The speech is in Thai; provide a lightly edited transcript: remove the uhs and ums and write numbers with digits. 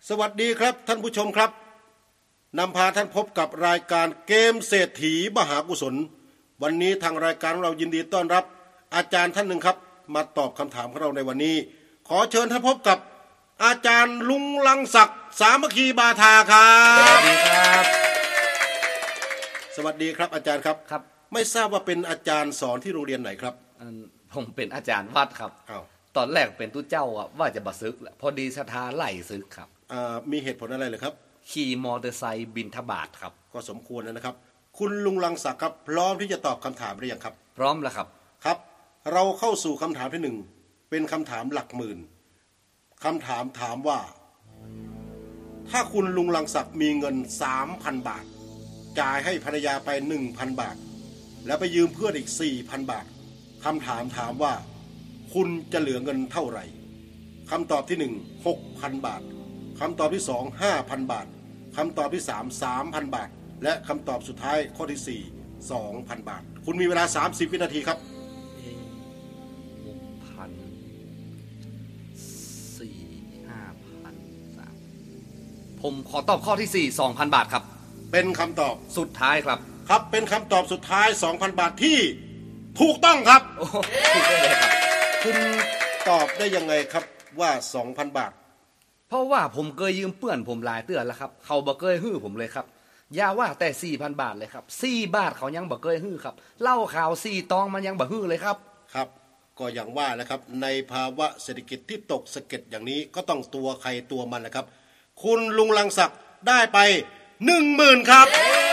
สวัสดีครับท่านผู้ชมครับนำพาท่านพบกับรายการเกมเศรษฐีมหากุศลวันนี้ทางรายการเรายินดีต้อนรับอาจารย์ท่านหนึ่งครับมาตอบคำถามของเราในวันนี้ขอเชิญท่านพบกับอาจารย์ลุงลังศักดิ์สามัคคีบาทาครับสวัสดีครับสวัสดีครับอาจารย์ครับครับไม่ทราบว่าเป็นอาจารย์สอนที่โรงเรียนไหนครับผมเป็นอาจารย์วัดครับตอนแรกเป็นตู้เจ้าว่าจะมาซึกแหละพอดีศรัทธาไล่ซึกครับมีเหตุผลอะไรเลยครับขี่มอเตอร์ไซค์บิณฑบาตครับก็สมควรนะครับคุณลุงลังศักดิ์ครับพร้อมที่จะตอบคำถามหรือยังครับพร้อมแล้วครับครับเราเข้าสู่คำถามที่หนึ่งเป็นคำถามหลักหมื่นคำถามถามว่าถ้าคุณลุงลังศักดิ์มีเงิน 3,000 บาทจ่ายให้ภรรยาไป 1,000 บาทแล้วไปยืมเพื่อนอีก 4,000 บาทคำถามถามว่าคุณจะเหลือเงินเท่าไหร่คำตอบที่ 1 6,000 บาทคำตอบที่ 2 5,000 บาทคำตอบที่ 3 3,000 บาทและคำตอบสุดท้ายข้อที่ 4 2,000 บาทคุณมีเวลา30วินาทีครับ 6,000 4 5,000 3ผมขอตอบข้อที่ 4 2,000 บาทครับเป็นคำตอบสุดท้ายครับครับเป็นคำตอบสุดท้าย 2,000 บาทที่ถูกต้องครับถูกต้องเลยครับคุณตอบได้ยังไงครับว่า 2,000 บาทเพราะว่าผมเคยยืมเพื่อนผมหลายเตือนแล้วครับเขาบ่เคยฮื้อผมเลยครับอย่าว่าแต่ 4,000 บาทเลยครับ4 บาทเขายังบ่เคยฮื้อครับเหล้าขาว4ตองมันยังบ่ฮื้อเลยครับครับก็อย่างว่าแหละครับในภาวะเศรษฐกิจที่ตกสะเก็ดอย่างนี้ก็ต้องตัวใครตัวมันแหละครับคุณลุงลังศักดิ์ได้ไป 10,000 ครับ